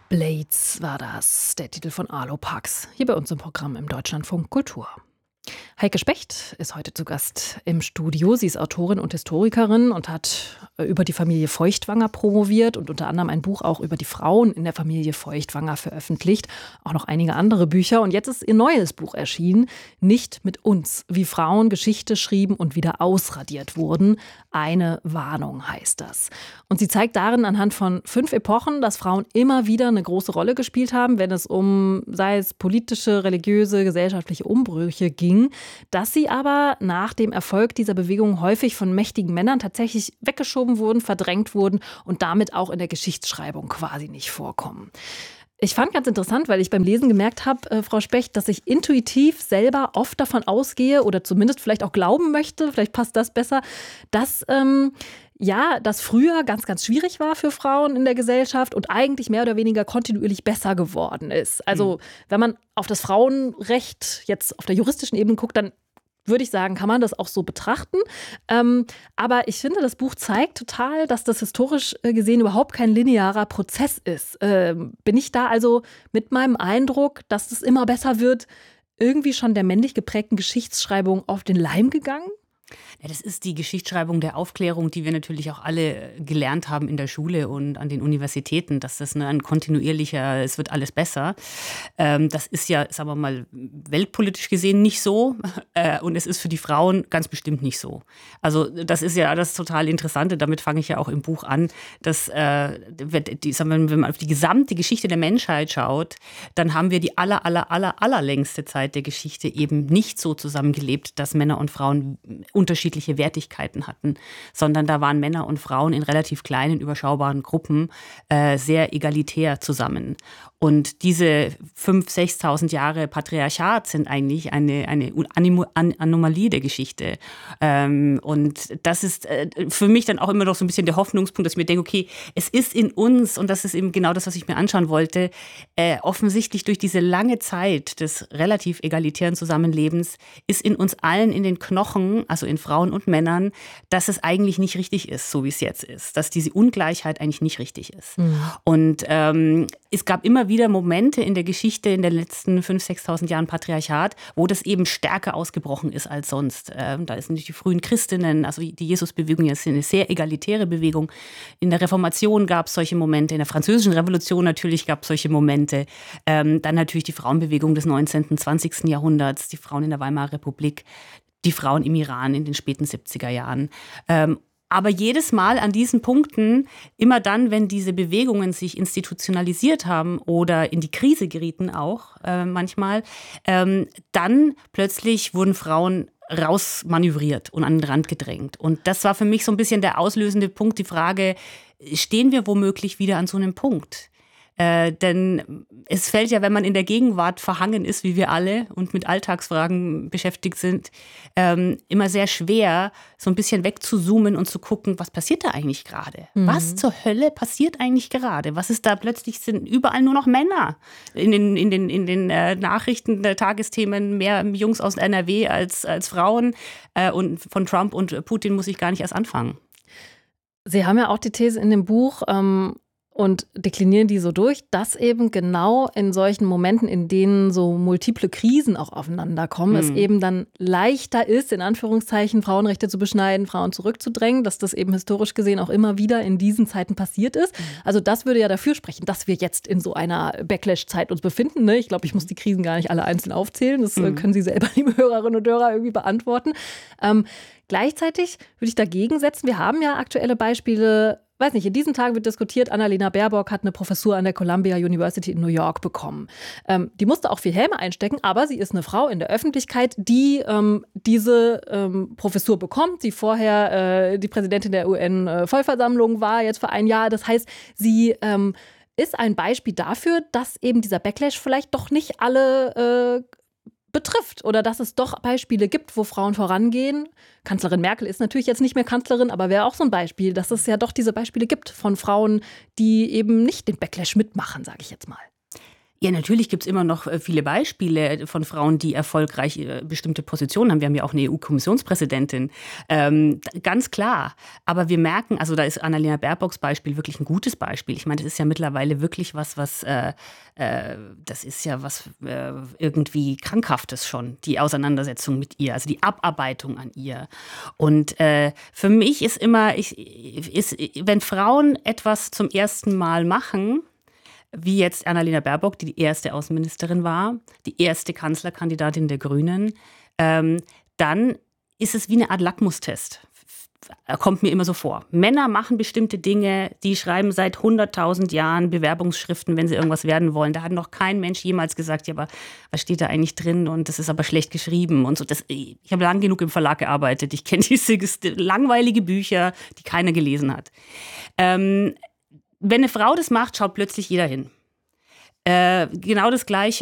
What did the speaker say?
Blades war das, der Titel von Arlo Parks, hier bei uns im Programm im Deutschlandfunk Kultur. Heike Specht ist heute zu Gast im Studio. Sie ist Autorin und Historikerin und hat über die Familie Feuchtwanger promoviert und unter anderem ein Buch auch über die Frauen in der Familie Feuchtwanger veröffentlicht. Auch noch einige andere Bücher. Und jetzt ist ihr neues Buch erschienen, Nicht mit uns, wie Frauen Geschichte schrieben und wieder ausradiert wurden. Eine Warnung heißt das. Und sie zeigt darin anhand von 5 Epochen, dass Frauen immer wieder eine große Rolle gespielt haben, wenn es um, sei es politische, religiöse, gesellschaftliche Umbrüche ging, dass sie aber nach dem Erfolg dieser Bewegung häufig von mächtigen Männern tatsächlich weggeschoben wurden, verdrängt wurden und damit auch in der Geschichtsschreibung quasi nicht vorkommen. Ich fand ganz interessant, weil ich beim Lesen gemerkt habe, Frau Specht, dass ich intuitiv selber oft davon ausgehe oder zumindest vielleicht auch glauben möchte, vielleicht passt das besser, dass das früher ganz, ganz schwierig war für Frauen in der Gesellschaft und eigentlich mehr oder weniger kontinuierlich besser geworden ist. Also wenn man auf das Frauenrecht jetzt auf der juristischen Ebene guckt, dann würde ich sagen, kann man das auch so betrachten. Aber ich finde, das Buch zeigt total, dass das historisch gesehen überhaupt kein linearer Prozess ist. Bin ich da also mit meinem Eindruck, dass es immer besser wird, irgendwie schon der männlich geprägten Geschichtsschreibung auf den Leim gegangen? Ja, das ist die Geschichtsschreibung der Aufklärung, die wir natürlich auch alle gelernt haben in der Schule und an den Universitäten, dass das ein kontinuierlicher, es wird alles besser. Das ist ja, sagen wir mal, weltpolitisch gesehen nicht so und es ist für die Frauen ganz bestimmt nicht so. Also das ist ja das total Interessante, damit fange ich ja auch im Buch an, dass, wenn man auf die gesamte Geschichte der Menschheit schaut, dann haben wir die allerlängste Zeit der Geschichte eben nicht so zusammengelebt, dass Männer und Frauen unterschiedliche Wertigkeiten hatten, sondern da waren Männer und Frauen in relativ kleinen, überschaubaren Gruppen sehr egalitär zusammen. Und diese 5.000, 6.000 Jahre Patriarchat sind eigentlich eine Anomalie der Geschichte. Und das ist für mich dann auch immer noch so ein bisschen der Hoffnungspunkt, dass ich mir denke, okay, es ist in uns, und das ist eben genau das, was ich mir anschauen wollte, offensichtlich durch diese lange Zeit des relativ egalitären Zusammenlebens ist in uns allen in den Knochen, also in Frauen und Männern, dass es eigentlich nicht richtig ist, so wie es jetzt ist. Dass diese Ungleichheit eigentlich nicht richtig ist. Mhm. Und es gab immer wieder Momente in der Geschichte in den letzten 5.000, 6.000 Jahren Patriarchat, wo das eben stärker ausgebrochen ist als sonst. Da sind natürlich die frühen Christinnen, also die Jesusbewegung ist eine sehr egalitäre Bewegung. In der Reformation gab es solche Momente, in der Französischen Revolution natürlich gab es solche Momente. Dann natürlich die Frauenbewegung des 19., 20. Jahrhunderts, die Frauen in der Weimarer Republik, die Frauen im Iran in den späten 70er Jahren. Aber jedes Mal an diesen Punkten, immer dann, wenn diese Bewegungen sich institutionalisiert haben oder in die Krise gerieten auch manchmal, dann plötzlich wurden Frauen rausmanövriert und an den Rand gedrängt. Und das war für mich so ein bisschen der auslösende Punkt, die Frage, stehen wir womöglich wieder an so einem Punkt? Denn es fällt ja, wenn man in der Gegenwart verhangen ist, wie wir alle, und mit Alltagsfragen beschäftigt sind, immer sehr schwer, so ein bisschen wegzuzoomen und zu gucken, was passiert da eigentlich gerade? Mhm. Was zur Hölle passiert eigentlich gerade? Was ist da plötzlich, sind überall nur noch Männer in den Nachrichten der Tagesthemen, mehr Jungs aus NRW als Frauen, und von Trump und Putin muss ich gar nicht erst anfangen. Sie haben ja auch die These in dem Buch, und deklinieren die so durch, dass eben genau in solchen Momenten, in denen so multiple Krisen auch aufeinander kommen, es eben dann leichter ist, in Anführungszeichen, Frauenrechte zu beschneiden, Frauen zurückzudrängen, dass das eben historisch gesehen auch immer wieder in diesen Zeiten passiert ist. Also das würde ja dafür sprechen, dass wir jetzt in so einer Backlash-Zeit uns befinden. Ne? Ich glaube, ich muss die Krisen gar nicht alle einzeln aufzählen. Das können Sie selber, liebe Hörerinnen und Hörer, irgendwie beantworten. Gleichzeitig würde ich dagegen setzen, wir haben ja aktuelle Beispiele. Weiß nicht, in diesen Tagen wird diskutiert, Annalena Baerbock hat eine Professur an der Columbia University in New York bekommen. Die musste auch viel Helme einstecken, aber sie ist eine Frau in der Öffentlichkeit, die diese Professur bekommt, die vorher die Präsidentin der UN-Vollversammlung war, jetzt für ein Jahr. Das heißt, sie ist ein Beispiel dafür, dass eben dieser Backlash vielleicht doch nicht alle betrifft oder dass es doch Beispiele gibt, wo Frauen vorangehen. Kanzlerin Merkel ist natürlich jetzt nicht mehr Kanzlerin, aber wäre auch so ein Beispiel, dass es ja doch diese Beispiele gibt von Frauen, die eben nicht den Backlash mitmachen, sage ich jetzt mal. Ja, natürlich gibt es immer noch viele Beispiele von Frauen, die erfolgreich bestimmte Positionen haben. Wir haben ja auch eine EU-Kommissionspräsidentin, ganz klar. Aber wir merken, also da ist Annalena Baerbocks Beispiel wirklich ein gutes Beispiel. Ich meine, das ist ja mittlerweile wirklich das ist ja was irgendwie Krankhaftes schon, die Auseinandersetzung mit ihr, also die Abarbeitung an ihr. Und für mich ist immer, wenn Frauen etwas zum ersten Mal machen, wie jetzt Annalena Baerbock, die erste Außenministerin war, die erste Kanzlerkandidatin der Grünen, dann ist es wie eine Art Lackmustest. Kommt mir immer so vor. Männer machen bestimmte Dinge, die schreiben seit 100.000 Jahren Bewerbungsschriften, wenn sie irgendwas werden wollen. Da hat noch kein Mensch jemals gesagt, ja, aber was steht da eigentlich drin und das ist aber schlecht geschrieben und so. Ich habe lang genug im Verlag gearbeitet. Ich kenne diese langweilige Bücher, die keiner gelesen hat. Wenn eine Frau das macht, schaut plötzlich jeder hin. Genau das Gleiche